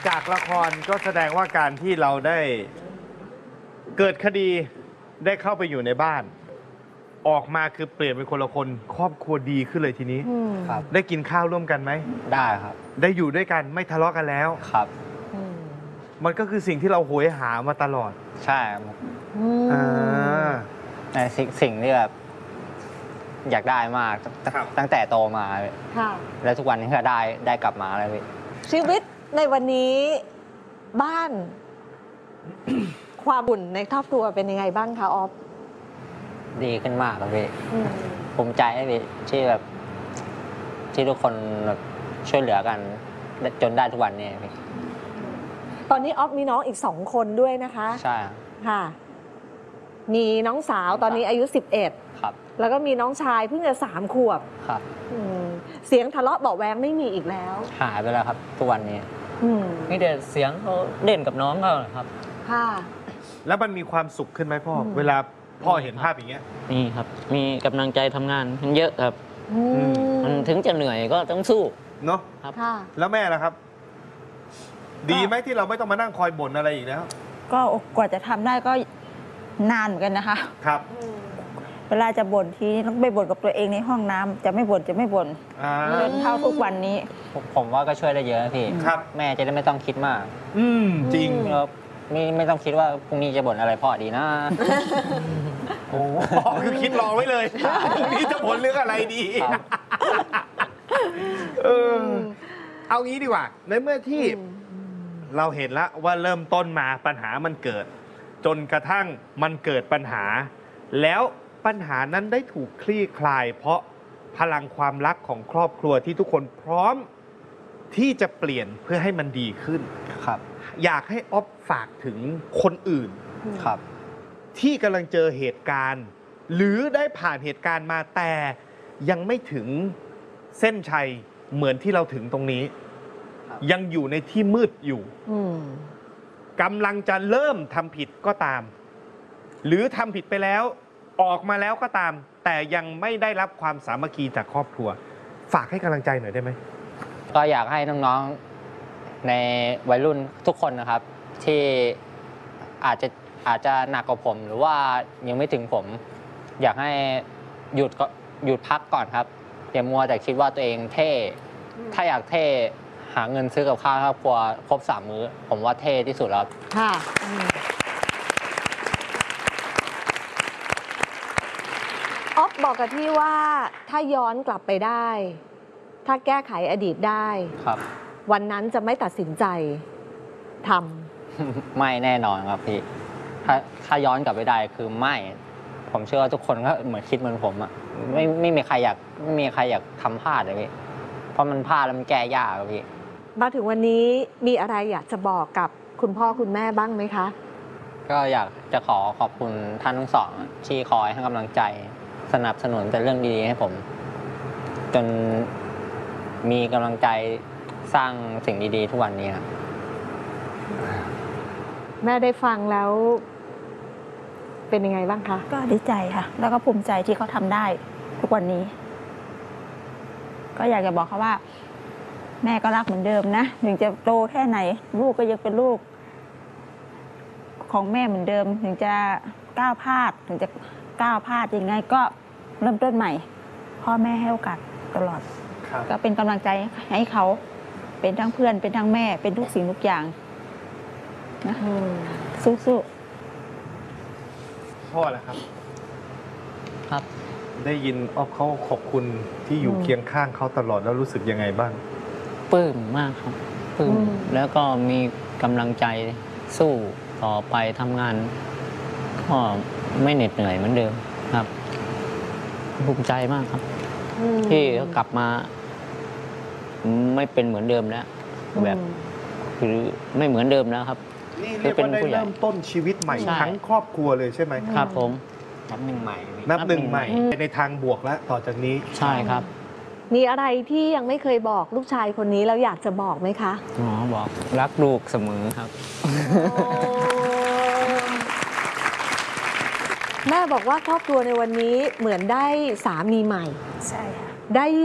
จากละครก็แสดงว่าการที่เราได้เกิดคดีได้เข้าไปอยู่ในบ้าน ออกมาคือเปลี่ยนเป็นคนละคนครอบครัวดีขึ้นเลยทีนี้ครับได้กินข้าวร่วมกันไหมได้ครับได้อยู่ด้วยกันไม่ทะเลาะกันแล้วครับมันก็คือสิ่งที่เราโหยหามาตลอดใช่ครับอ่าในสิ่งที่แบบอยากได้มากครับตั้งแต่โตมาค่ะแล้วทุกวันนี้ก็ได้กลับมาเลยพี่ชีวิตในวันนี้บ้าน ความบุญในครอบครัวเป็นยังไงบ้างคะออฟดีขึ้นมากครับพี่ภูมิใจนะพี่ที่แบบที่ทุกคนแบบช่วยเหลือกันจนได้ทุกวันนี้พี่ตอนนี้ออฟมีน้องอีก2 คนด้วยนะคะใช่ครับค่ะ มีน้องสาวตอนนี้อายุ 11 ครับแล้วก็มีน้องชายเพิ่งจะ3 ขวบครับเสียงทะเลาะเบาะแวงไม่มีอีกแล้วหายไปแล้วครับ ทุกวันนี้มีแต่เสียงเขาเล่นกับน้องเขาครับค่ะแล้วมันมีความสุขขึ้นไหมพ่อ เวลาพ่อเห็นภาพอย่างเงี้ยนี่ครับ มีกำลังใจทำงานกันเยอะครับมมันถึงจะเหนื่อยก็ต้องสู้เนาะครับค่ะแล้วแม่ล่ะครับ ดีไหมที่เราไม่ต้องมานั่งคอยบ่นอะไรอีกแล้วก็กว่าจะทำได้ก็นานเหมือนกันนะคะครับเวลาจะบ่นทีต้องไปบ่นกับตัวเองในห้องน้ำจะไม่บ่นจะไม่บ่นอ่าจนเท่าทุกวันนี้ผมว่าก็ช่วยได้เยอะนะพี่ครับแม่จะได้ไม่ต้องคิดมากจริงแล้วไม่ต้องคิดว่าพรุ่งนี้จะบ่นอะไรพ่อดีนะโอ้คือคิดรอไว้เลยพรุ่งนี้จะผลเรื่องอะไรดีครับเออ เอางี้ดีกว่า ในเมื่อที่เราเห็นแล้วว่าเริ่มต้นมาปัญหามันเกิด จนกระทั่งมันเกิดปัญหา แล้วปัญหานั้นได้ถูกคลี่คลาย เพราะพลังความรักของครอบครัวที่ทุกคนพร้อมที่จะเปลี่ยนเพื่อให้มันดีขึ้นครับอยากให้ออฟฝากถึงคนอื่นครับที่กำลังเจอเหตุการณ์ หรือได้ผ่านเหตุการณ์มาแต่ยังไม่ถึงเส้นชัยเหมือนที่เราถึงตรงนี้ครับยังอยู่ในที่มืดอยู่กำลังจะเริ่มทำผิดก็ตาม หรือทำผิดไปแล้วออกมาแล้วก็ตาม แต่ยังไม่ได้รับความสามัคคีจากครอบครัว ฝากให้กำลังใจหน่อยได้ไหมก็อยากให้น้องๆในวัยรุ่นทุกคนนะครับ ที่อาจจะหนักกว่าผม หรือว่ายังไม่ถึงผม อยากให้หยุดพักก่อนครับอย่ามัวแต่คิดว่าตัวเองเท่ ถ้าอยากเท่หาเงินซื้อกับข้าวครอบครัวครบ3 มื้อ ผมว่าเท่ที่สุดแล้วค่ะออฟบอกกับที่ว่าถ้าย้อนกลับไปได้ ถ้าแก้ไขอดีตได้ครับวันนั้นจะไม่ตัดสินใจทไม่แน่นอนครับพี่ถ้าย้อนกลับไปได้คือไม่ ผมเชื่อว่าทุกคนก็เหมือนคิดเหมือนผมอะไม่มีใครอยากทำพลาดเลยพี่เพราะมันพลาดแล้วมันแก้ยากครับพี่ำมาถึงวันนี้มีอะไรอยากจะบอกกับคุณพ่อคุณแม่บ้างไหมคะก็อยากจะขอบคุณท่านทั้งสองที่คอยให้กำลังใจสนับสนุนแต่เรื่องดีๆให้ผม จนมีกำลังใจสร้างสิ่งดีๆทุกวันนี้ครับแม่ได้ฟังแล้ว เป็นยังไงบ้างคะก็ดีใจค่ะ แล้วก็ภูมิใจที่เขาทำได้ทุกวันนี้ ก็อยากจะบอกเขาว่า แม่ก็รักเหมือนเดิมนะถึงจะโตแค่ไหน ลูกก็ยังเป็นลูก ของแม่เหมือนเดิม ถึงจะก้าวพลาดถึงจะก้าวพลาดยังไงก็เริ่มต้นใหม่ พ่อแม่ให้โอกาสตลอด ก็เป็นกำลังใจให้เขาเป็นทั้งเพื่อนเป็นทั้งแม่เป็นทุกสิ่งทุกอย่างนะสู้ๆพ่อแหละครับครับได้ยินออฟเขาขอบคุณที่อยู่เคียงข้างเขาตลอดแล้วรู้สึกยังไงบ้างปลื้มมากครับปลื้มแล้วก็มีกำลังใจสู้ต่อไปทำงาน ก็ไม่เหน็ดเหนื่อยเหมือนเดิมครับภูมิใจมากครับ ที่เขากลับมา ไม่เป็นเหมือนเดิมแล้วแบบคือไม่เหมือนเดิมแล้วครับนี่เรียกว่าได้เริ่มต้นชีวิตใหม่ใช่ทั้งครอบครัวเลยใช่ไหมครับผมนับหนึ่งใหม่นับหนึ่งใหม่ในทางบวกแล้วต่อจากนี้ใช่ครับมีอะไรที่ยังไม่เคยบอกลูกชายคนนี้แล้วอยากจะบอกไหมคะหมอบอกรักลูกเสมอครับแม่บอกว่าครอบครัวในวันนี้เหมือนได้สามีใหม่ใช่ค่ะได้